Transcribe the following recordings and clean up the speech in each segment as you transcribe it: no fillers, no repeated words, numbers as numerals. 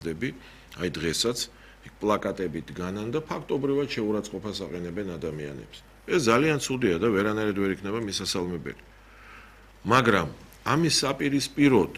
აი დღესაც იქ პლაკატებით განან და ფაქტობრივად შეურაცხყოფას აყენებენ ადამიანებს. ეს ძალიან ცუდია და ვერანაირად ვერ იქნება მისასალმებელი. მაგრამ ამის საპირისპიროდ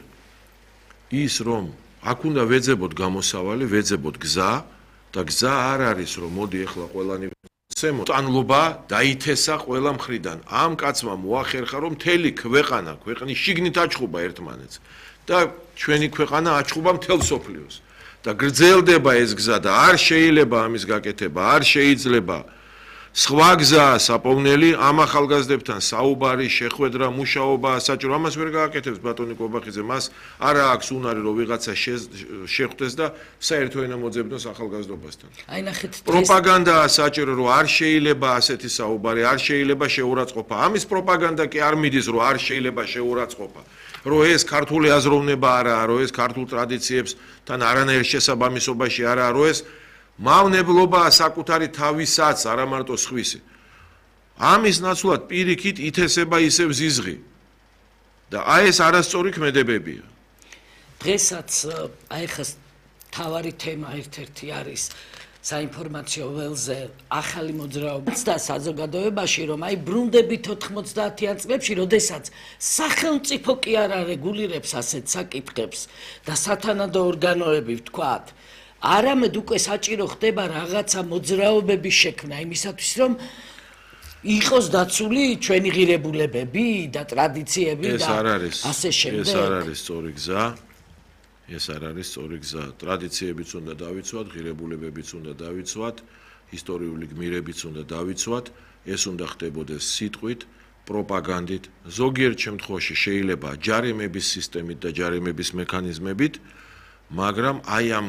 ის რომ აქ უნდა ვეძებოთ გამოსავალი, ვეძებოთ გზა და გზა არ არის რომ მოდი ახლა ყველანი ვცემოთ. ტანლობა დაითესა ყველა მხრიდან. ამ კაცმა მოახერხა რომ მთელი ქვეყნის შიგნით აჩხუბა ერთმანეთს და ჩვენი ქვეყანა აჩხუბა მთელ სოფლიოს. და გრძელდება ეს გზა და არ შეიძლება ამის გაკეთება, არ შეიძლება სხვა გზაა საფოვნელი ამ ახალგაზრდებთან საუბარი, შეხვედრა, მუშაობა, საჭირო ამას ვერ გააკეთებს ბატონი კობახიძე, მას არა აქვს უნარი რომ ვიღაცა შეხვდეს და საერთო ენა მოძებნოს ახალგაზრდობასთან. აი ნახეთ პროპაგანდაა საჭირო რომ არ შეიძლება ასეთი საუბარი, არ შეიძლება შეურაცხყოფა. ამის პროპაგანდა კი არ მიდის რომ არ შეიძლება შეურაცხყოფა. რომ ეს ქართული აზროვნება არაა, რომ ეს ქართულ ტრადიციებსთან არანაირ შესაბამისობაში არაა, რომ ეს მავნებლობაა საკუთარი თავისაც, არა მარტო სხვისი. ამის ნაცვლად პირიქით ითესება ისევ ზიზღი. და აი ეს არასწორი ქმედებებია. დღესაც აი ხა თავარი თემა ერთ-ერთი არის საინფორმაციო ველზე ახალი მოძრაობაც და საზოგადოებაში რომ აი ბრუნდებით 90-იან წლებში, როდესაც სახელმწიფო კი არ არეგულირებს ასეთ საკითხებს და სათანადო ორგანოები ვთქვათ, არამედ უკვე საჭირო ხდება რაღაცა მოძრაობების შექმნა იმისათვის რომ იყოს დაცული ჩვენი ღირებულებები და ტრადიციები და ასე შემდეგ. ეს არ არის სწორი გზა. ეს არ არის სწორი გზა. ტრადიციებიც უნდა დავიცვათ, ღირებულებებიც უნდა დავიცვათ, ისტორიული გმირებიც უნდა დავიცვათ. ეს უნდა ხდებოდეს სიტყვით, პროპაგანდით, ზოგიერთ შემთხვევაში შეიძლება ჯარიმების სისტემით და ჯარიმების მექანიზმებით, მაგრამ აი ამ